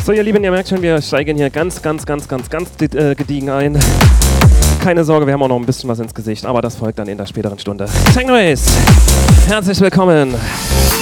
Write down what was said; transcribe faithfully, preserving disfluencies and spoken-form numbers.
So, ihr Lieben, ihr merkt schon, wir steigen hier ganz, ganz, ganz, ganz, ganz äh, gediegen ein. Keine Sorge, wir haben auch noch ein bisschen was ins Gesicht, aber das folgt dann in der späteren Stunde. Techno Ace, herzlich willkommen.